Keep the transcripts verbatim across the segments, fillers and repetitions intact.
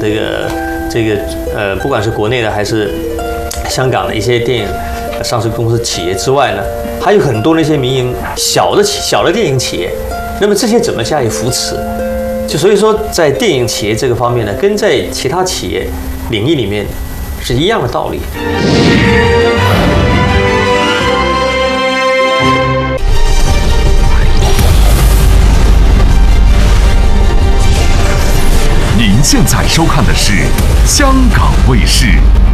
这个这个呃，不管是国内的还是香港的一些电影上市公司企业之外呢，还有很多那些民营小的小的电影企业，那么这些怎么加以扶持？就所以说，在电影企业这个方面呢，跟在其他企业领域里面是一样的道理。 您现在收看的是香港卫视。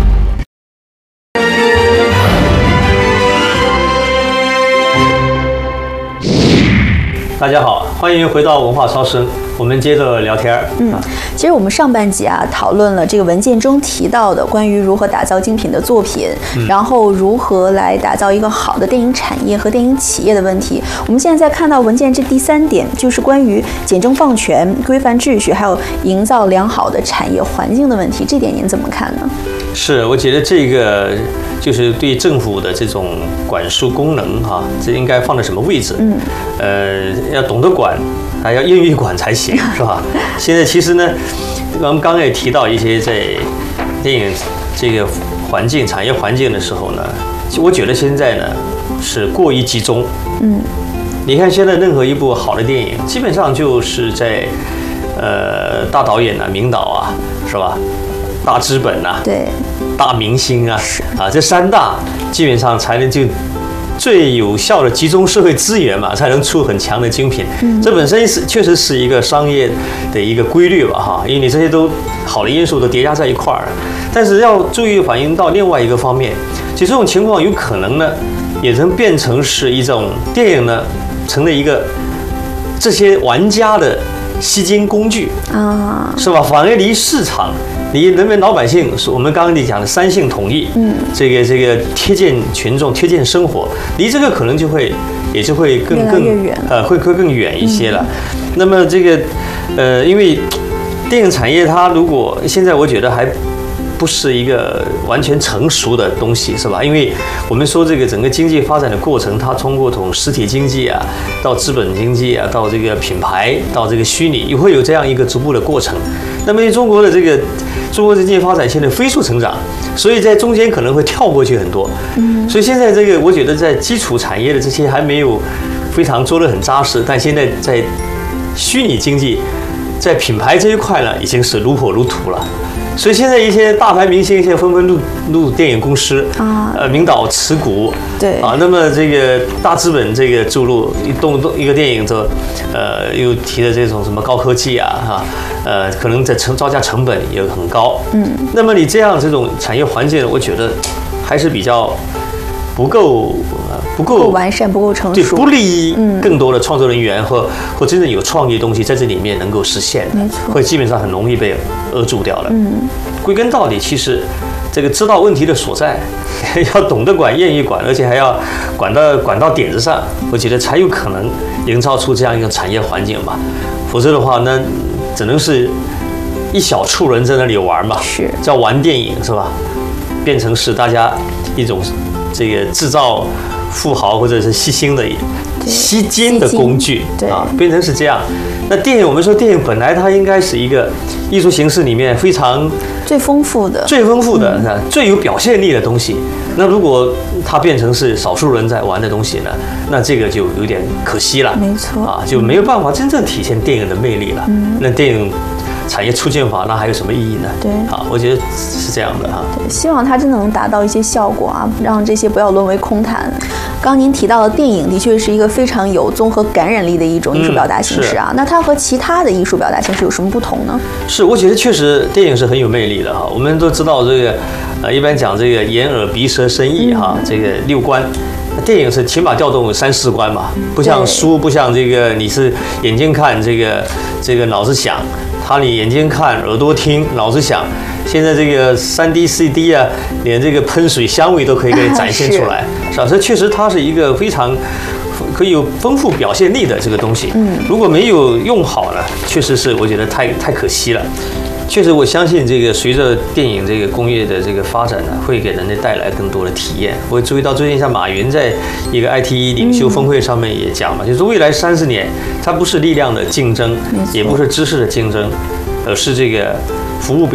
大家好，欢迎回到文化超声，我们接着聊天。 嗯，其实我们上半集啊讨论了这个文件中提到的关于如何打造精品的作品，嗯、然后如何来打造一个好的电影产业和电影企业的问题。我们现在在看到文件这第三点，就是关于简政放权、规范秩序，还有营造良好的产业环境的问题。这点您怎么看呢？ 是，我觉得这个就是对政府的这种管束功能哈、啊，这应该放在什么位置？嗯，呃，要懂得管，还要愿意管才行，是吧？现在其实呢，我们刚刚也提到一些在电影这个环境、产业环境的时候呢，我觉得现在呢是过于集中。嗯，你看现在任何一部好的电影，基本上就是在呃大导演啊、名导啊，是吧？大资本啊， 对， 大明星啊，啊，这三大基本上才能就最有效的集中社会资源嘛，才能出很强的精品。嗯、这本身是确实是一个商业的一个规律吧，哈，因为你这些都好的因素都叠加在一块儿。但是要注意反映到另外一个方面，其实这种情况有可能呢，也能变成是一种电影呢，成了一个这些玩家的吸金工具啊，是吧？反而离市场。离人民老百姓，我们刚刚你讲的三性统一，嗯，这个这个贴近群众、贴近生活，离这个可能就会也就会更更呃会会更远一些了。嗯、那么这个呃，因为电影产业它如果现在我觉得还不是一个完全成熟的东西，是吧？因为我们说这个整个经济发展的过程，它通过从实体经济啊，到资本经济啊，到这个品牌，到这个虚拟，也会有这样一个逐步的过程。那么中国的这个中国的经济发展现在飞速成长，所以在中间可能会跳过去很多。嗯，所以现在这个我觉得在基础产业的这些还没有非常做得很扎实，但现在在虚拟经济，在品牌这一块呢，已经是如火如荼了。所以现在一些大牌明星现在纷纷入入电影公司啊，呃，名导持股，对啊，那么这个大资本这个注入一动动一个电影这，呃，又提的这种什么高科技啊，哈，呃，可能在成造价成本也很高，嗯，那么你这样这种产业环境，我觉得还是比较不够。不够, 不够完善，不够成熟， 对，不利于更多的创作人员或、嗯、或真正有创意的东西在这里面能够实现，没错，会基本上很容易被扼住掉了。嗯，归根到底，其实这个知道问题的所在，要懂得管，愿意管，而且还要管到管到点子上，我觉得才有可能营造出这样一个产业环境嘛。否则的话，那只能是一小撮人在那里玩嘛，是叫玩电影是吧？变成是大家一种这个制造富豪或者是吸星的吸金的工具啊，变成是这样。那电影我们说电影本来它应该是一个艺术形式里面非常最丰富的、 最丰富的、嗯、最有表现力的东西。那如果它变成是少数人在玩的东西呢，那这个就有点可惜了。 没错啊，就没有办法真正体现电影的魅力了。嗯、那电影产业促进法那还有什么意义呢？对，啊，我觉得是这样的哈。 对，希望它真的能达到一些效果啊，让这些不要沦为空谈。刚您提到的电影的确是一个非常有综合感染力的一种艺术表达形式啊，嗯、那它和其他的艺术表达形式有什么不同呢？ 是，我觉得确实电影是很有魅力的哈。我们都知道这个，呃，一般讲这个眼耳鼻舌身意哈，嗯、这个六官。电影是起码调动三四关嘛，不像书，不像这个你是眼睛看，这个这个脑子想，他你眼睛看，耳朵听，脑子想。现在这个三 D、四 D 啊，连这个喷水香味都可以给你展现出来，是吧？这确实它是一个非常可以有丰富表现力的这个东西。嗯，如果没有用好呢，确实是我觉得太太可惜了。确实，我相信这个随着电影这个工业的这个发展呢，会给人类带来更多的体验。我注意到最近像马云在一个 I T 领袖峰会上面也讲嘛，就是未来三十年，它不是力量的竞争，也不是知识的竞争，而是这个服务。